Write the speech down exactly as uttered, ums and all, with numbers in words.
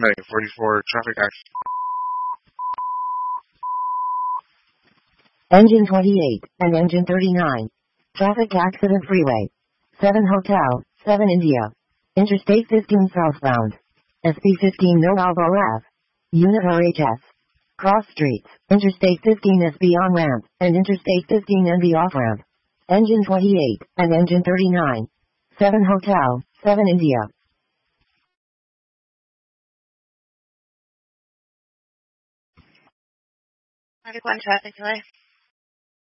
nine forty-four, traffic accident. Engine twenty-eight and engine thirty-nine. Traffic accident freeway. seven Hotel, seven India. Interstate fifteen southbound. S P fifteen No Alvo Ave. Unit R H S. Cross streets. Interstate fifteen S B on ramp, and Interstate fifteen N B off ramp. Engine twenty-eight and engine thirty-nine. seven Hotel, seven India. Traffic one traffic delay.